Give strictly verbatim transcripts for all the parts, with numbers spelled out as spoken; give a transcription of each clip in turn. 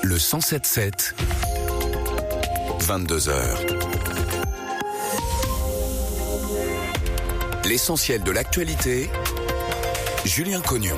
Le cent sept sept, vingt-deux heures. L'essentiel de l'actualité, Julien Cognon.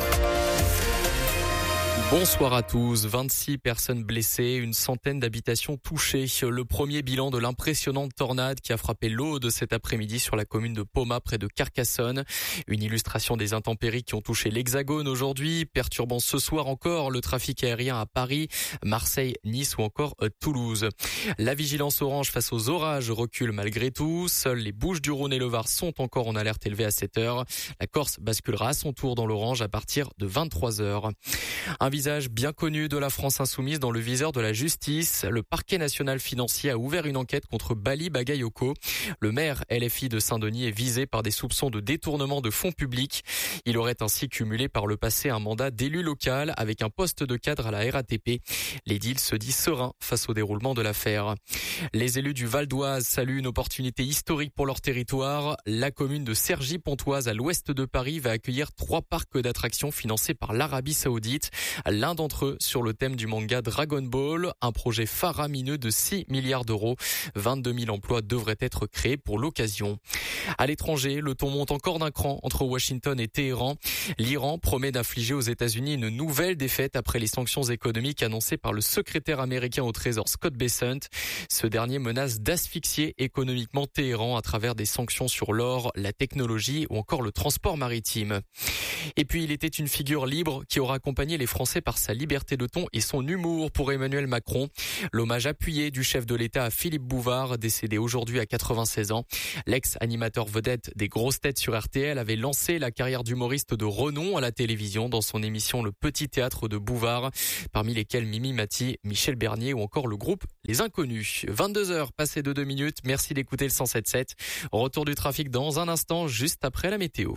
Bonsoir à tous. vingt-six personnes blessées, une centaine d'habitations touchées. Le premier bilan de l'impressionnante tornade qui a frappé l'Aude cet après-midi sur la commune de Pomat près de Carcassonne. Une illustration des intempéries qui ont touché l'Hexagone aujourd'hui, perturbant ce soir encore le trafic aérien à Paris, Marseille, Nice ou encore Toulouse. La vigilance orange face aux orages recule malgré tout. Seuls les Bouches-du-Rhône et le Var sont encore en alerte élevée à sept heures. La Corse basculera à son tour dans l'orange à partir de vingt-trois heures. Un visage bien connu de la France insoumise dans le viseur de la justice. Le parquet national financier a ouvert une enquête contre Bali Bagayoko. Le maire L F I de Saint-Denis est visé par des soupçons de détournement de fonds publics. Il aurait ainsi cumulé par le passé un mandat d'élu local avec un poste de cadre à la R A T P. L'édile se dit serein face au déroulement de l'affaire. Les élus du Val d'Oise saluent une opportunité historique pour leur territoire. La commune de Cergy-Pontoise à l'ouest de Paris va accueillir trois parcs d'attractions financés par l'Arabie Saoudite. L'un d'entre eux sur le thème du manga Dragon Ball, un projet faramineux de six milliards d'euros. vingt-deux mille emplois devraient être créés pour l'occasion. À l'étranger, le ton monte encore d'un cran entre Washington et Téhéran. L'Iran promet d'infliger aux États-Unis une nouvelle défaite après les sanctions économiques annoncées par le secrétaire américain au Trésor Scott Bessent. Ce dernier menace d'asphyxier économiquement Téhéran à travers des sanctions sur l'or, la technologie ou encore le transport maritime. Et puis il était une figure libre qui aura accompagné les Français par sa liberté de ton et son humour pour Emmanuel Macron. L'hommage appuyé du chef de l'État à Philippe Bouvard, décédé aujourd'hui à quatre-vingt-seize ans. L'ex-animateur vedette des grosses têtes sur R T L avait lancé la carrière d'humoriste de renom à la télévision dans son émission Le Petit Théâtre de Bouvard, parmi lesquels Mimi Mati, Michel Bernier ou encore le groupe Les Inconnus. vingt-deux heures passées de deux minutes, merci d'écouter le cent sept sept. Retour du trafic dans un instant, juste après la météo.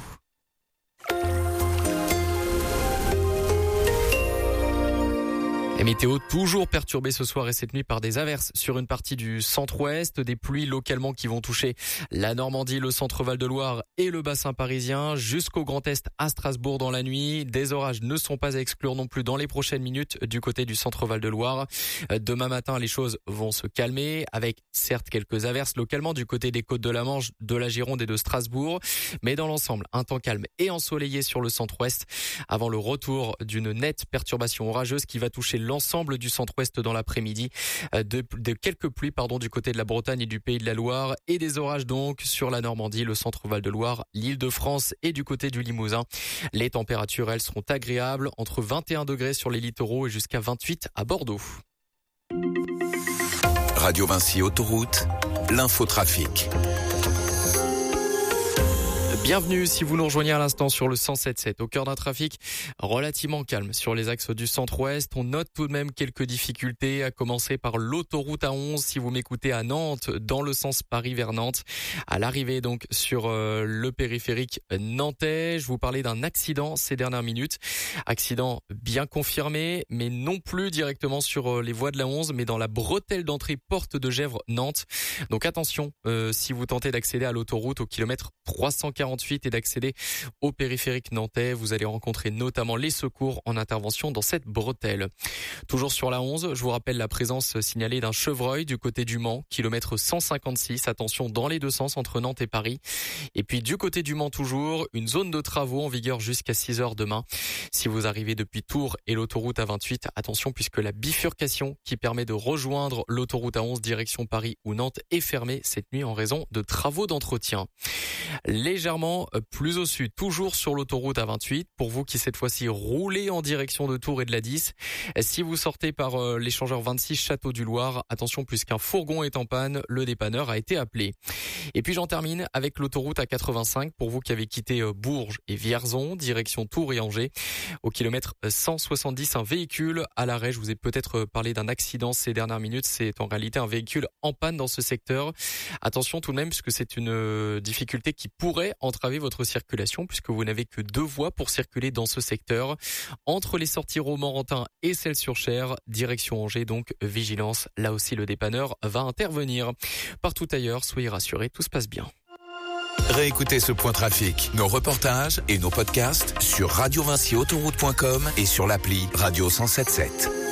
La météo toujours perturbée ce soir et cette nuit par des averses sur une partie du centre-ouest, des pluies localement qui vont toucher la Normandie, le centre Val-de-Loire et le bassin parisien jusqu'au Grand Est à Strasbourg dans la nuit. Des orages ne sont pas à exclure non plus dans les prochaines minutes du côté du centre Val-de-Loire. Demain matin, les choses vont se calmer avec certes quelques averses localement du côté des côtes de la Manche, de la Gironde et de Strasbourg, mais dans l'ensemble, un temps calme et ensoleillé sur le centre-ouest avant le retour d'une nette perturbation orageuse qui va toucher l'ensemble du centre-ouest dans l'après-midi, de, de quelques pluies pardon du côté de la Bretagne et du Pays de la Loire et des orages donc sur la Normandie, le centre Val-de-Loire, l'Île-de-France et du côté du Limousin. Les températures, elles, seront agréables entre vingt et un degrés sur les littoraux et jusqu'à vingt-huit à Bordeaux. Radio Vinci Autoroute, l'infotrafic. Bienvenue si vous nous rejoignez à l'instant sur le cent sept sept. Au cœur d'un trafic relativement calme sur les axes du centre-ouest. On note tout de même quelques difficultés, à commencer par l'autoroute A onze. Si vous m'écoutez à Nantes, dans le sens Paris vers Nantes, à l'arrivée donc sur euh, le périphérique nantais. Je vous parlais d'un accident ces dernières minutes. Accident bien confirmé, mais non plus directement sur euh, les voies de la onze, mais dans la bretelle d'entrée porte de Gesvres-Nantes. Donc attention, euh, si vous tentez d'accéder à l'autoroute au kilomètre trois cent quarante et d'accéder au périphérique nantais. Vous allez rencontrer notamment les secours en intervention dans cette bretelle. Toujours sur la onze, je vous rappelle la présence signalée d'un chevreuil du côté du Mans, kilomètre cent cinquante-six. Attention dans les deux sens entre Nantes et Paris. Et puis du côté du Mans toujours, une zone de travaux en vigueur jusqu'à six heures demain. Si vous arrivez depuis Tours et l'autoroute A vingt-huit, attention puisque la bifurcation qui permet de rejoindre l'autoroute A onze direction Paris ou Nantes est fermée cette nuit en raison de travaux d'entretien. Légèrement plus au sud, toujours sur l'autoroute A vingt-huit, pour vous qui cette fois-ci roulez en direction de Tours et de la dix. Si vous sortez par euh, l'échangeur vingt-six Château du Loir, attention puisqu'un fourgon est en panne, le dépanneur a été appelé. Et puis j'en termine avec l'autoroute A quatre-vingt-cinq, pour vous qui avez quitté euh, Bourges et Vierzon, direction Tours et Angers. Au kilomètre cent soixante-dix, un véhicule à l'arrêt. Je vous ai peut-être parlé d'un accident ces dernières minutes, c'est en réalité un véhicule en panne dans ce secteur. Attention tout de même puisque c'est une euh, difficulté qui pourrait entraver votre circulation puisque vous n'avez que deux voies pour circuler dans ce secteur. Entre les sorties Romorantin et Celles-sur-Cher, direction Angers, donc vigilance. Là aussi, le dépanneur va intervenir. Partout ailleurs, soyez rassurés, tout se passe bien. Réécoutez ce point trafic, nos reportages et nos podcasts sur radio vinci autoroute point com et sur l'appli Radio cent sept sept.